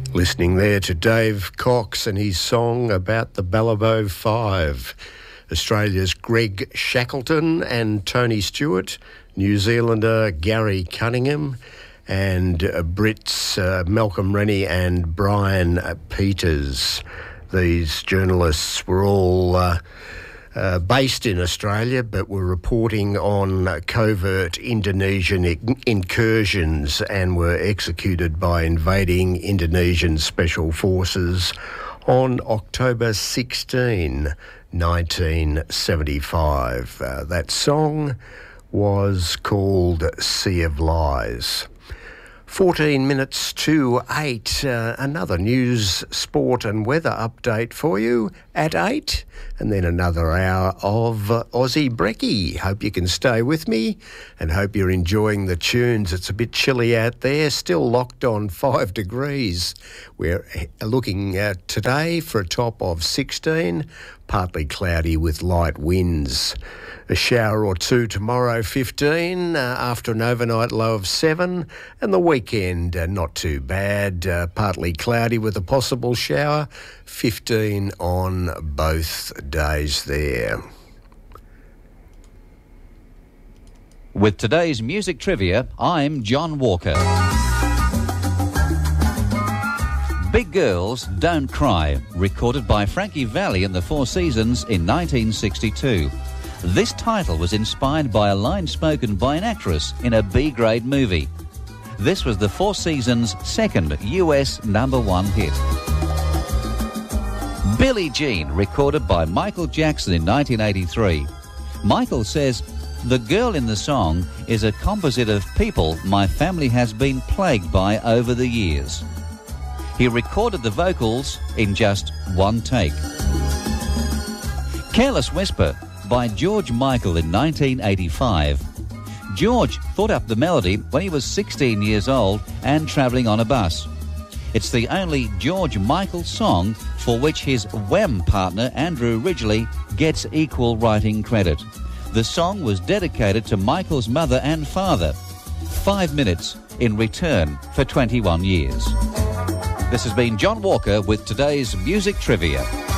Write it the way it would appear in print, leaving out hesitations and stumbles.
Listening there to Dave Cox and his song about the Ballabo Five. Australia's Greg Shackleton and Tony Stewart, New Zealander Gary Cunningham, and Brits Malcolm Rennie and Brian Peters. These journalists were all based in Australia, but were reporting on covert Indonesian incursions and were executed by invading Indonesian special forces on October 16, 1975. That song was called Sea of Lies. 14 minutes to 8, another news, sport and weather update for you at 8, and then another hour of Aussie Brekkie. Hope you can stay with me and hope you're enjoying the tunes. It's a bit chilly out there, still locked on 5 degrees. We're looking at today for a top of 16, partly cloudy with light winds. A shower or two tomorrow, 15, after an overnight low of 7, and the weekend not too bad, partly cloudy with a possible shower, 15 on both days there. With today's music trivia, I'm John Walker. Big Girls Don't Cry, recorded by Frankie Valli in the Four Seasons in 1962. This title was inspired by a line spoken by an actress in a B-grade movie. This was the Four Seasons' second US #1 hit. Billie Jean, recorded by Michael Jackson in 1983. Michael says, "The girl in the song is a composite of people my family has been plagued by over the years." He recorded the vocals in just one take. Careless Whisper by George Michael in 1985. George thought up the melody when he was 16 years old and travelling on a bus. It's the only George Michael song for which his Wham partner Andrew Ridgeley gets equal writing credit. The song was dedicated to Michael's mother and father. 5 minutes in return for 21 years. This has been John Walker with today's music trivia.